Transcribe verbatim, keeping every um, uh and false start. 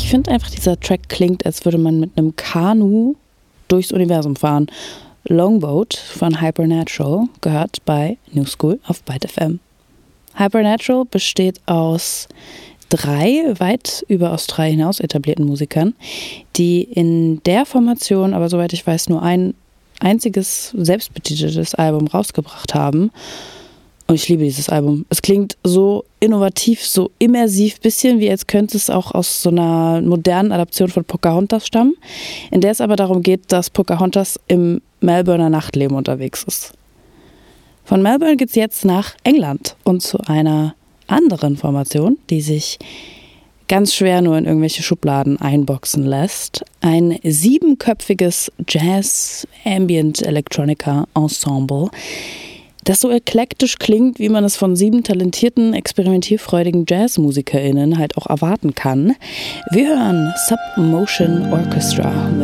Ich finde einfach, dieser Track klingt, als würde man mit einem Kanu durchs Universum fahren. Longboat von Hypernatural gehört bei New School auf Byte F M. Hypernatural besteht aus drei weit über Australien hinaus etablierten Musikern, die in der Formation, aber soweit ich weiß, nur ein einziges selbstbetiteltes Album rausgebracht haben. Und ich liebe dieses Album. Es klingt so innovativ, so immersiv, bisschen wie als könnte es auch aus so einer modernen Adaption von Pocahontas stammen, in der es aber darum geht, dass Pocahontas im Melbourner Nachtleben unterwegs ist. Von Melbourne geht es jetzt nach England und zu einer anderen Formation, die sich ganz schwer nur in irgendwelche Schubladen einboxen lässt. Ein siebenköpfiges Jazz-Ambient-Electronica-Ensemble, das so eklektisch klingt, wie man es von sieben talentierten, experimentierfreudigen JazzmusikerInnen halt auch erwarten kann. Wir hören Submotion Orchestra